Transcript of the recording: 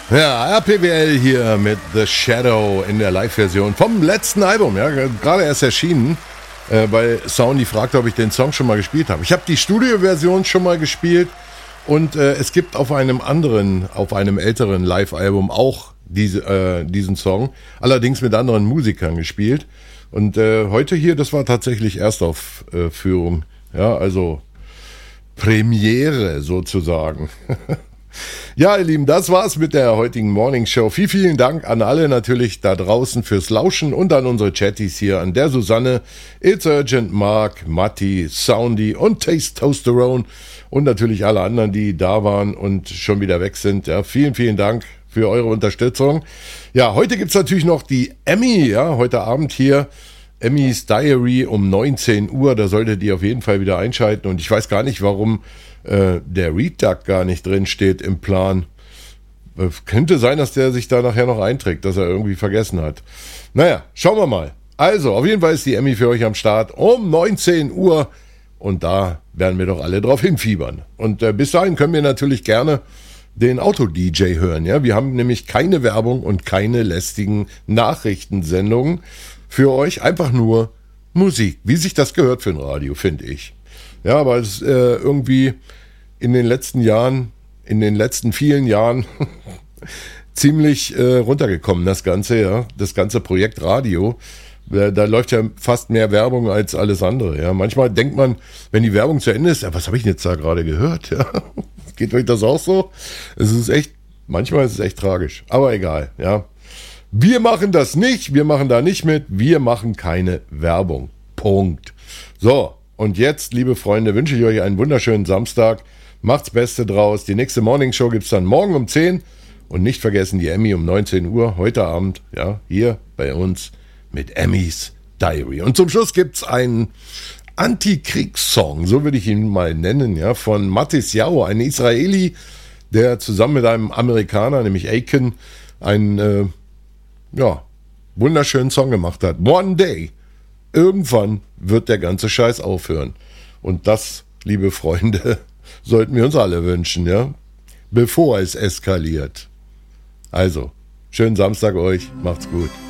Ja, RPWL hier mit The Shadow in der Live-Version vom letzten Album, ja, gerade erst erschienen, weil Soundy fragte, ob ich den Song schon mal gespielt habe. Ich habe die Studio-Version schon mal gespielt und es gibt auf einem älteren Live-Album auch diesen Song, allerdings mit anderen Musikern gespielt. Und heute hier, das war tatsächlich Erstaufführung, ja, also Premiere sozusagen. Ja, ihr Lieben, das war's mit der heutigen Morning Show. Vielen Dank an alle natürlich da draußen fürs Lauschen und an unsere Chatties hier, an der Susanne, It's Urgent, Mark, Matti, Soundy und Taste Toasterone und natürlich alle anderen, die da waren und schon wieder weg sind. Ja, vielen Dank für eure Unterstützung. Ja, heute gibt's natürlich noch die Emmy, ja, heute Abend hier. Emmys Diary um 19 Uhr, da solltet ihr auf jeden Fall wieder einschalten und ich weiß gar nicht, warum der Read Duck gar nicht drin steht im Plan. Könnte sein, dass der sich da nachher noch einträgt, dass er irgendwie vergessen hat. Naja, schauen wir mal. Also, auf jeden Fall ist die Emmy für euch am Start um 19 Uhr und da werden wir doch alle drauf hinfiebern. Und bis dahin können wir natürlich gerne den Auto-DJ hören. Ja? Wir haben nämlich keine Werbung und keine lästigen Nachrichtensendungen für euch. Einfach nur Musik, wie sich das gehört für ein Radio, finde ich. Ja, aber es ist irgendwie in den letzten vielen Jahren ziemlich runtergekommen, das ganze Projekt Radio. Da läuft ja fast mehr Werbung als alles andere. Ja, manchmal denkt man, wenn die Werbung zu Ende ist, ja, was habe ich denn jetzt da gerade gehört? Ja, geht euch das auch so? Manchmal ist es echt tragisch, aber egal. Ja, wir machen das nicht, wir machen da nicht mit, wir machen keine Werbung. Punkt. So. Und jetzt, liebe Freunde, wünsche ich euch einen wunderschönen Samstag. Macht's Beste draus. Die nächste Morning Show gibt's dann morgen um 10. Und nicht vergessen die Emmy um 19 Uhr heute Abend. Ja, hier bei uns mit Emmys Diary. Und zum Schluss gibt's einen Antikriegssong, so würde ich ihn mal nennen, ja, von Mattis Yao, ein Israeli, der zusammen mit einem Amerikaner, nämlich Aiken, einen wunderschönen Song gemacht hat. One Day. Irgendwann wird der ganze Scheiß aufhören. Und das, liebe Freunde, sollten wir uns alle wünschen, ja? Bevor es eskaliert. Also, schönen Samstag euch, macht's gut.